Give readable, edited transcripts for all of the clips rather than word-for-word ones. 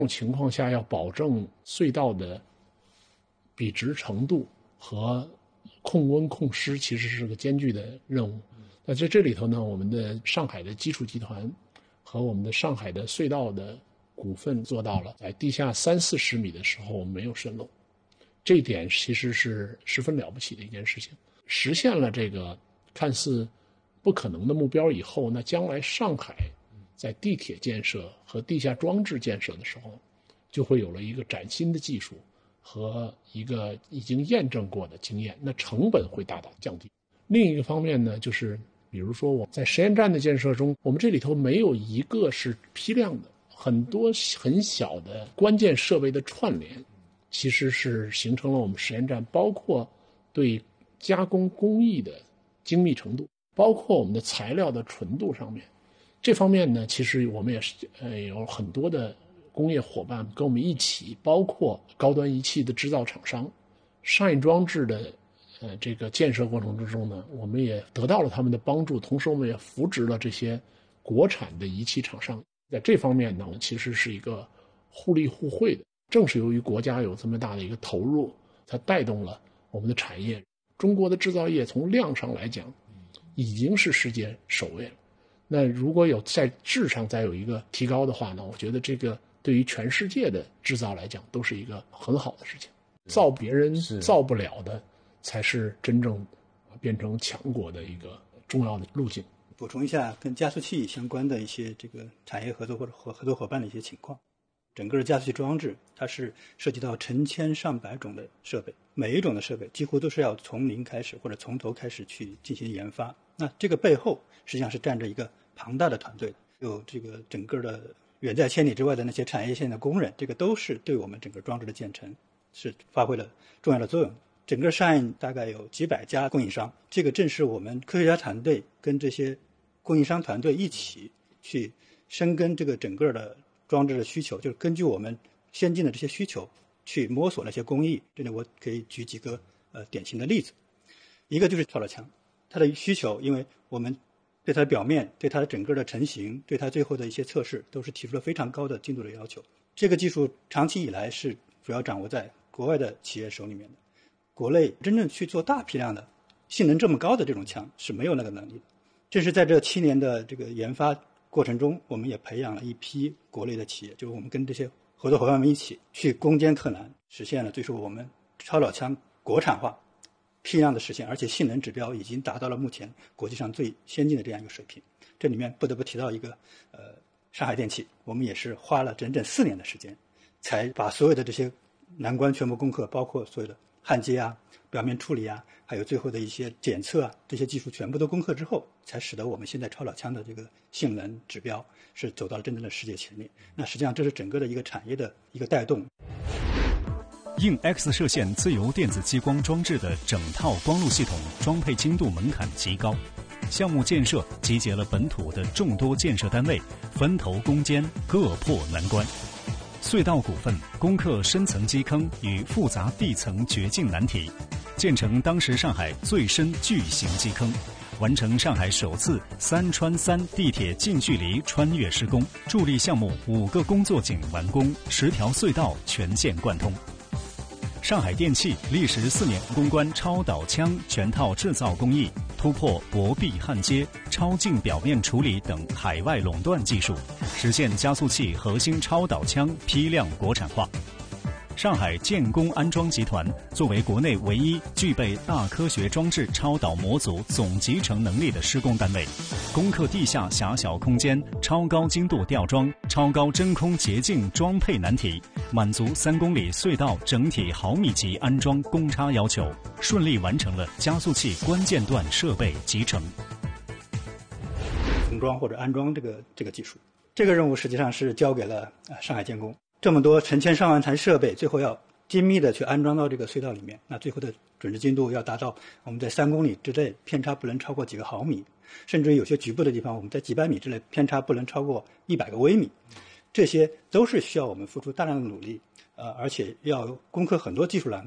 这种情况下要保证隧道的笔直程度和控温控湿，其实是个艰巨的任务。那在这里头呢，我们的上海的基础集团和我们的上海的隧道的股份做到了，在地下30-40米的时候没有渗漏，这一点其实是十分了不起的一件事情。实现了这个看似不可能的目标以后，那将来上海在地铁建设和地下装置建设的时候，就会有了一个崭新的技术和一个已经验证过的经验，那成本会大大降低。另一个方面呢，就是比如说我在实验站的建设中，我们这里头没有一个是批量的，很多很小的关键设备的串联，其实是形成了我们实验站包括对加工工艺的精密程度，包括我们的材料的纯度上面。这方面呢，其实我们也是有很多的工业伙伴跟我们一起，包括高端仪器的制造厂商。上海装置的这个建设过程之中呢，我们也得到了他们的帮助，同时我们也扶植了这些国产的仪器厂商。在这方面呢，其实是一个互利互惠的。正是由于国家有这么大的一个投入，它带动了我们的产业。中国的制造业从量上来讲，已经是世界首位了。那如果有在质上再有一个提高的话呢，我觉得这个对于全世界的制造来讲都是一个很好的事情。造别人造不了的，才是真正变成强国的一个重要的路径。 补充一下跟加速器相关的一些这个产业合作或者合作伙伴的一些情况。整个的加速器装置它是涉及到成千上百种的设备，每一种的设备几乎都是要从零开始或者从头开始去进行研发。那这个背后实际上是站着一个庞大的团队，有这个整个的远在千里之外的那些产业线的工人，这个都是对我们整个装置的建成是发挥了重要的作用。整个上海大概有几百家供应商，这个正是我们科学家团队跟这些供应商团队一起去深耕这个整个的装置的需求，就是根据我们先进的这些需求去摸索那些工艺。这里我可以举几个典型的例子。一个就是超导枪，它的需求，因为我们对它的表面、对它的整个的成型、对它最后的一些测试，都是提出了非常高的精度的要求。这个技术长期以来是主要掌握在国外的企业手里面的，国内真正去做大批量的性能这么高的这种枪是没有那个能力的。正是在这7年的这个研发过程中，我们也培养了一批国内的企业，就是我们跟这些合作伙伴们一起去攻坚克难，实现了最初我们超导枪国产化批量的实现，而且性能指标已经达到了目前国际上最先进的这样一个水平。这里面不得不提到一个上海电气，我们也是花了整整4年的时间，才把所有的这些难关全部攻克，包括所有的焊接啊、表面处理啊，还有最后的一些检测啊，这些技术全部都攻克之后，才使得我们现在超导枪的这个性能指标是走到了真正的世界前列。那实际上这是整个的一个产业的一个带动。 硬 X 射线自由电子激光装置的整套光路系统装配精度门槛极高，项目建设集结了本土的众多建设单位，分头攻坚，各破难关。隧道股份攻克深层基坑与复杂地层掘进难题，建成当时上海最深巨型基坑，完成上海首次3穿3地铁近距离穿越施工，助力项目5个工作井完工，10条隧道全线贯通。上海电气历时4年攻关超导枪全套制造工艺，突破薄壁焊接、超净表面处理等海外垄断技术，实现加速器核心超导枪批量国产化。上海建工安装集团作为国内唯一具备大科学装置超导模组总集成能力的施工单位，攻克地下狭小空间超高精度吊装、超高真空洁净装配难题，满足3公里隧道整体毫米级安装公差要求，顺利完成了加速器关键段设备集成。 封装或者安装这个技术，这个任务实际上是交给了上海建工。这么多成千上万台设备，最后要精密的去安装到这个隧道里面，那最后的准确精度要达到我们在3公里之内偏差不能超过几个毫米，甚至于有些局部的地方我们在几百米之内偏差不能超过100个微米。这些都是需要我们付出大量的努力，而且要攻克很多技术难关，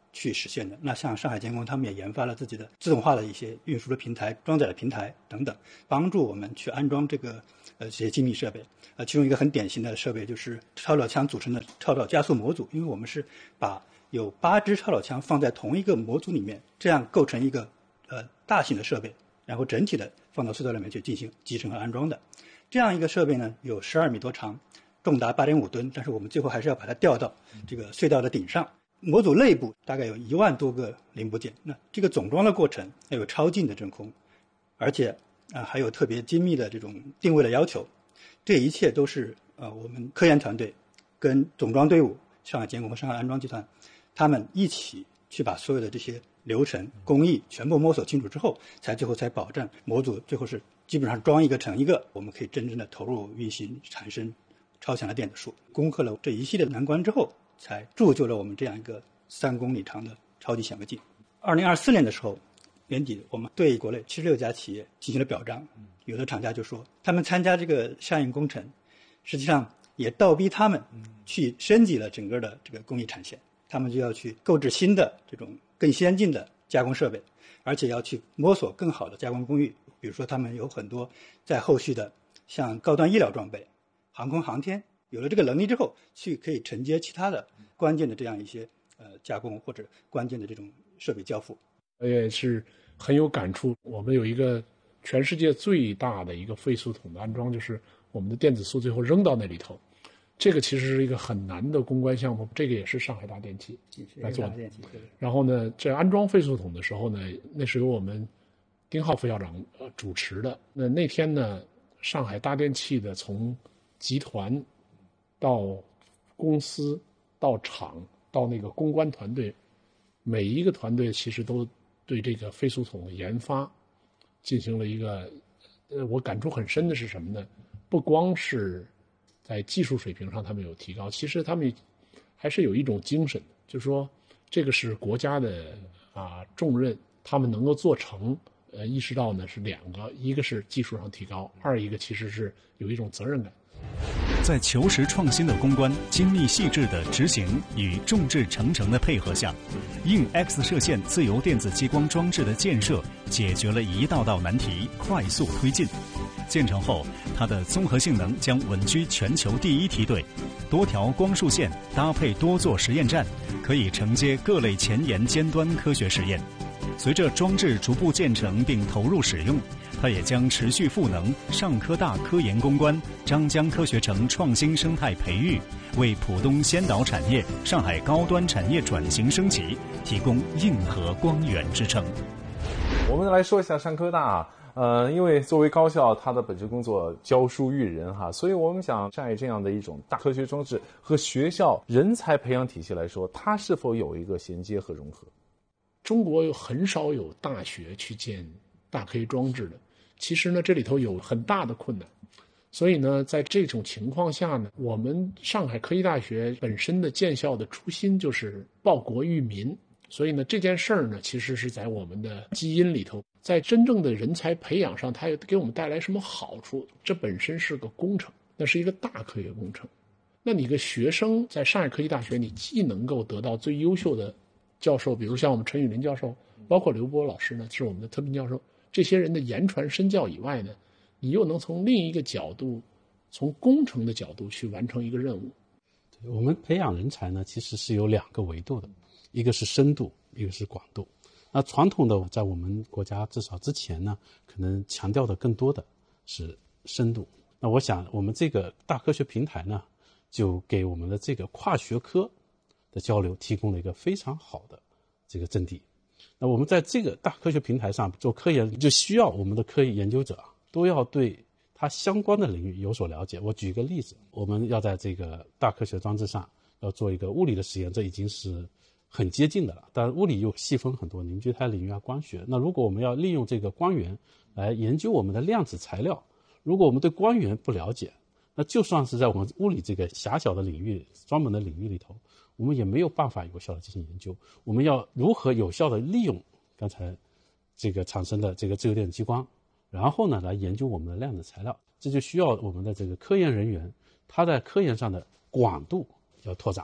去实现的。那像上海监工他们也研发了自己的自动化的一些运输的平台、装载的平台等等，帮助我们去安装这些精密设备。其中一个很典型的设备就是超导枪组成的超导加速模组，因为我们是把有8支超导枪放在同一个模组里面，这样构成一个大型的设备，然后整体的放到隧道里面去进行集成和安装的。这样一个设备呢，有12米多长，重达8.5吨，但是我们最后还是要把它吊到这个隧道的顶上。模组内部大概有1万多个零部件，那这个总装的过程要有超近的真空，而且还有特别精密的这种定位的要求。这一切都是我们科研团队跟总装队伍上海监工和上海安装集团他们一起去把所有的这些流程工艺全部摸索清楚之后，最后才保证模组最后是基本上装一个成一个，我们可以真正的投入运行，产生超强的电子数。攻克了这一系列的难关之后，才铸就了我们这样一个3公里长的超级显微镜。2024年的时候年底，我们对国内76家企业进行了表彰，有的厂家就说他们参加这个夏映工程，实际上也倒逼他们去升级了整个的这个工艺产线，他们就要去购置新的这种更先进的加工设备，而且要去摸索更好的加工工艺。比如说他们有很多在后续的像高端医疗装备、航空航天，有了这个能力之后，去可以承接其他的关键的这样一些加工或者关键的这种设备交付。 也是很有感触。我们有一个全世界最大的一个废塑桶的安装，就是我们的电子束最后扔到那里头。这个其实是一个很难的攻关项目，这个也是上海大电气来做的。然后呢，这安装废塑桶的时候呢，那是由我们丁浩副校长主持的。那天呢，上海大电气的从集团到公司到厂到那个公关团队，每一个团队其实都对这个废塑桶的研发进行了一个我感触很深的是什么呢？不光是在技术水平上他们有提高，其实他们还是有一种精神，就是说这个是国家的重任，他们能够做成，意识到呢是2个，一个是技术上提高，一个其实是有一种责任感。 在求实创新的攻关、精密细致的执行与众志成城的配合下，硬 X 射线自由电子激光装置的建设解决了一道道难题，快速推进。建成后，它的综合性能将稳居全球第1梯队。多条光束线搭配多座实验站，可以承接各类前沿尖端科学实验。随着装置逐步建成并投入使用，它也将持续赋能上科大科研攻关、张江科学城创新生态培育，为浦东先导产业、上海高端产业转型升级提供硬核光源支撑。 我们来说一下上科大。因为作为高校，它的本职工作教书育人所以我们想上海这样的一种大科学装置和学校人才培养体系来说，它是否有一个衔接和融合？ 中国很少有大学去建大科学装置的，其实呢这里头有很大的困难。所以呢在这种情况下呢，我们上海科技大学本身的建校的初心就是报国育民，所以呢这件事儿呢其实是在我们的基因里头。在真正的人才培养上，它给我们带来什么好处？这本身是个工程，那是一个大科学工程。那你个学生在上海科技大学，你既能够得到最优秀的教授，比如像我们陈雨林教授，包括刘波老师呢，是我们的特聘教授，这些人的言传身教以外呢，你又能从另一个角度，从工程的角度去完成一个任务。 我们培养人才呢，其实是有2个维度的，一个是深度，一个是广度。那传统的在我们国家至少之前呢，可能强调的更多的是深度。那我想我们这个大科学平台呢，就给我们的这个跨学科的交流提供了一个非常好的这个阵地。那我们在这个大科学平台上做科研，就需要我们的科研研究者都要对它相关的领域有所了解。我举一个例子，我们要在这个大科学装置上要做一个物理的实验，这已经是很接近的了，但物理又细分很多凝聚态领域光学。那如果我们要利用这个光源来研究我们的量子材料，如果我们对光源不了解，那就算是在我们物理这个狭小的领域、专门的领域里头，我们也没有办法有效的进行研究。我们要如何有效的利用刚才这个产生的这个自由电子激光，然后呢来研究我们的量子材料，这就需要我们的这个科研人员他在科研上的广度要拓展。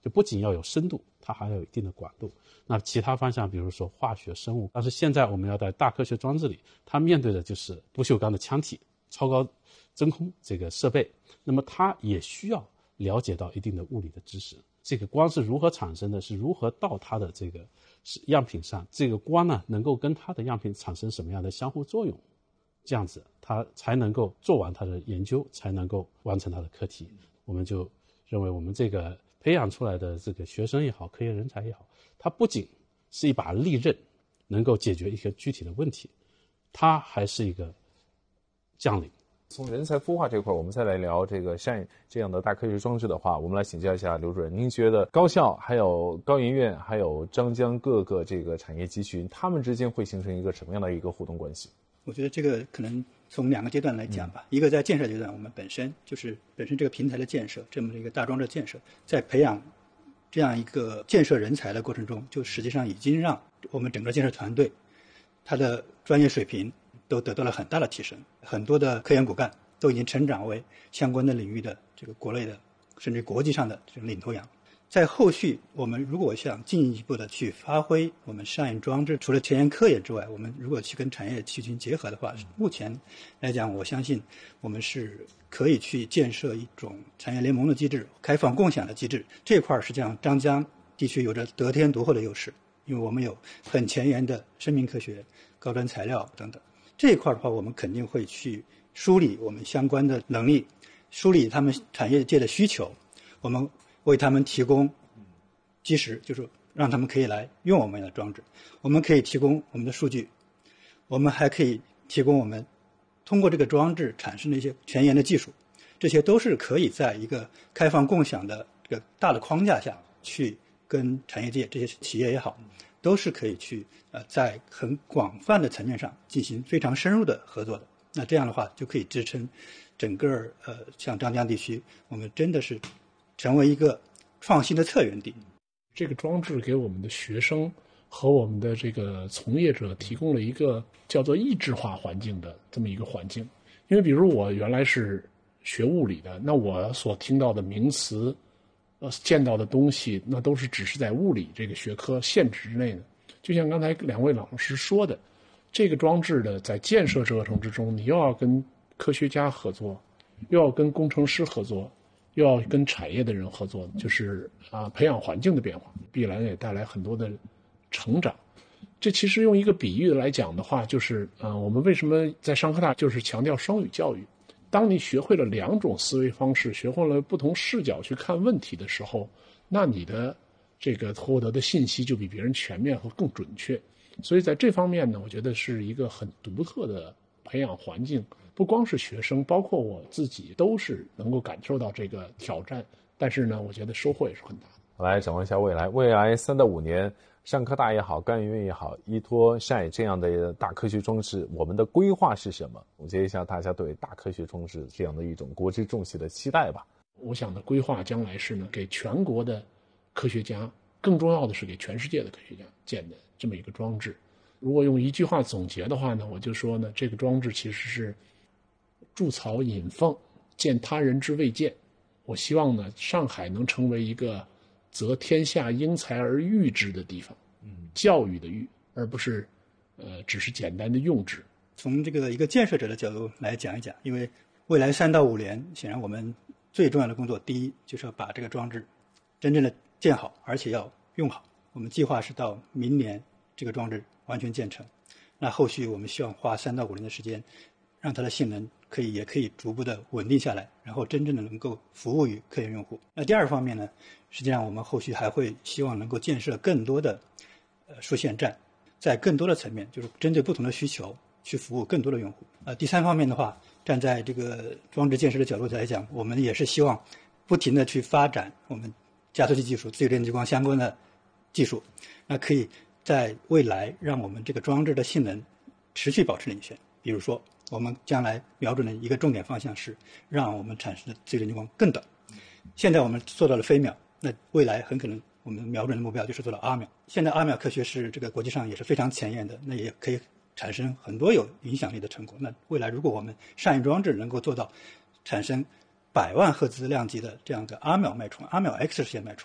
就不仅要有深度，它还要有一定的广度。那其他方向，比如说化学、生物，但是现在我们要在大科学装置里，它面对的就是不锈钢的腔体、超高真空这个设备，那么它也需要了解到一定的物理的知识。这个光是如何产生的，是如何到它的这个样品上，这个光呢能够跟它的样品产生什么样的相互作用，这样子它才能够做完它的研究，才能够完成它的课题。我们就认为我们这个培养出来的这个学生也好，科学人才也好，它不仅是一把利刃，能够解决一个具体的问题，它还是一个将领。 从人才孵化这块，我们再来聊这个像这样的大科学装置的话，我们来请教一下刘主任，您觉得高校、还有高研院、还有张江各个这个产业集群，他们之间会形成一个什么样的一个互动关系？ 我觉得这个可能从2个阶段来讲吧。一个在建设阶段，我们本身这个平台的建设，这么一个大装置建设，在培养这样一个建设人才的过程中，就实际上已经让我们整个建设团队他的专业水平都得到了很大的提升，很多的科研骨干都已经成长为相关的领域的这个国内的甚至国际上的这种领头羊。在后续我们如果想进一步的去发挥我们上印装置除了前沿科研之外，我们如果去跟产业去进行结合的话，目前来讲我相信我们是可以去建设一种产业联盟的机制，开放共享的机制。这块实际上张江地区有着得天独厚的优势，因为我们有很前沿的生命科学、高端材料等等。这一块的话，我们肯定会去梳理我们相关的能力，梳理他们产业界的需求，我们为他们提供基石，就是让他们可以来用我们的装置。我们可以提供我们的数据，我们还可以提供我们通过这个装置产生的一些前沿的技术，这些都是可以在一个开放共享的这个大的框架下去跟产业界这些企业也好，都是可以去在很广泛的层面上进行非常深入的合作的。那这样的话就可以支撑整个像张江地区，我们真的是成为一个创新的策源地。 这个装置给我们的学生和我们的这个从业者提供了一个叫做异质化环境的这么一个环境。因为比如我原来是学物理的，那我所听到的名词见到的东西，那都是只是在物理这个学科限制之内的。就像刚才2位老师说的，这个装置的在建设过程之中，你又要跟科学家合作，又要跟工程师合作，又要跟产业的人合作，就是培养环境的变化，必然也带来很多的成长。这其实用一个比喻来讲的话，就是我们为什么在上科大就是强调双语教育。当你学会了2种思维方式，学会了不同视角去看问题的时候，那你的这个获得的信息就比别人全面和更准确。所以在这方面呢，我觉得是一个很独特的培养环境，不光是学生，包括我自己都是能够感受到这个挑战，但是呢，我觉得收获也是很大的。 来展望一下未来3到5年，上科大也好，高研院也好，依托SHINE这样的大科学装置，我们的规划是什么？总结一下大家对大科学装置这样的一种国之重器的期待吧。 我想的规划将来是呢，给全国的科学家，更重要的是给全世界的科学家建的这么一个装置。如果用一句话总结的话呢，我就说呢，这个装置其实是筑巢引凤，见他人之未见。我希望呢，上海能成为一个择天下英才而育之的地方，教育的育，而不是只是简单的用之。 从这个一个建设者的角度来讲一讲，因为未来3到5年，显然我们最重要的工作，第一就是要把这个装置真正的建好，而且要用好。我们计划是到明年这个装置完全建成，那后续我们希望花3到5年的时间，让它的性能也可以逐步的稳定下来，然后真正的能够服务于科研用户。那第二方面呢，实际上我们后续还会希望能够建设更多的输线站，在更多的层面，就是针对不同的需求去服务更多的用户。第三方面的话，站在这个装置建设的角度来讲，我们也是希望不停的去发展我们加速器技术、自由电激光相关的技术，那可以在未来让我们这个装置的性能持续保持领先。比如说，我们将来瞄准的一个重点方向是让我们产生的自由电激光更短。现在我们做到了飞秒，那未来很可能我们瞄准的目标就是做到阿秒。现在阿秒科学是这个国际上也是非常前沿的，那也可以产生很多有影响力的成果。那未来如果我们上印装置能够做到产生100万赫兹量级的这样的阿秒脉冲、阿秒 X 射线脉冲，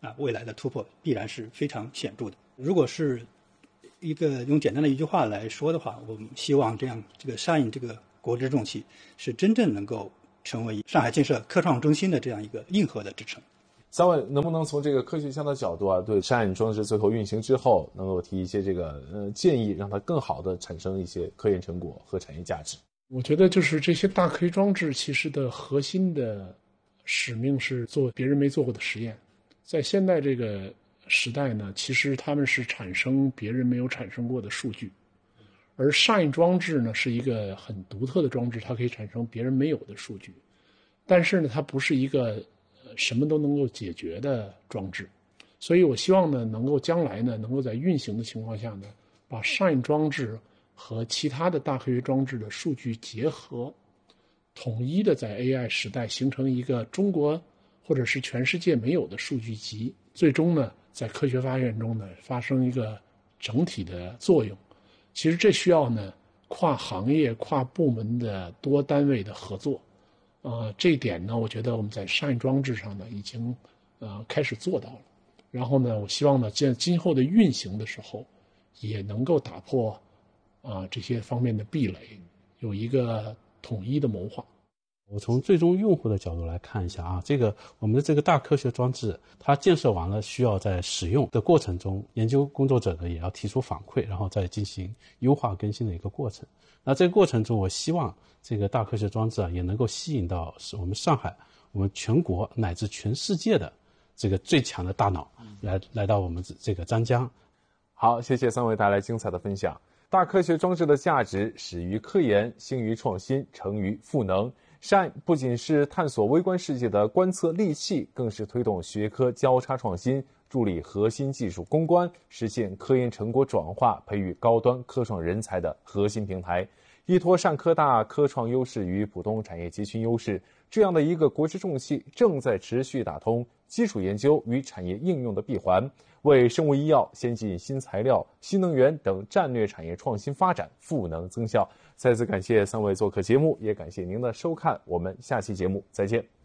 未来的突破必然是非常显著的。如果是用简单的一句话来说的话，我们希望这个SHINE这个国之重器是真正能够成为上海建设科创中心的这样一个硬核的支撑。 三位能不能从这个科学家的角度对SHINE装置最后运行之后，能够提一些这个建议，让它更好的产生一些科研成果和产业价值？ 我觉得就是这些大科学装置其实的核心的使命是做别人没做过的实验。在现在这个时代呢，其实他们是产生别人没有产生过的数据，而SHINE装置呢是一个很独特的装置，它可以产生别人没有的数据，但是呢它不是一个什么都能够解决的装置。所以我希望呢能够将来呢能够在运行的情况下呢，把SHINE装置和其他的大科学装置的数据结合，统一的在 AI 时代形成一个中国或者是全世界没有的数据集，最终呢在科学发现中呢发生一个整体的作用。其实这需要呢跨行业跨部门的多单位的合作，这一点呢我觉得我们在SHINE装置上呢已经开始做到了。然后呢我希望呢今后的运行的时候也能够打破这些方面的壁垒，有一个统一的谋划。 我从最终用户的角度来看一下这个我们的这个大科学装置，它建设完了，需要在使用的过程中，研究工作者呢也要提出反馈，然后再进行优化更新的一个过程。那这个过程中，我希望这个大科学装置也能够吸引到是我们上海、我们全国乃至全世界的这个最强的大脑来到我们这个张江。 好，谢谢三位带来精彩的分享。大科学装置的价值始于科研，兴于创新，成于赋能。SHINE 不仅是探索微观世界的观测利器，更是推动学科交叉创新，助力核心技术攻关，实现科研成果转化，培育高端科创人才的核心平台。依托上科大科创优势与普通产业集群优势，这样的一个国之重器正在持续打通基础研究与产业应用的闭环，为生物医药、先进新材料、新能源等战略产业创新发展赋能增效。再次感谢三位做客节目，也感谢您的收看，我们下期节目再见。